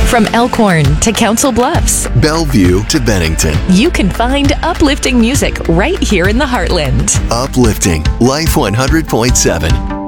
From Elkhorn to Council Bluffs, Bellevue to Bennington. you can find uplifting music right here in the Heartland. Uplifting Life 100.7.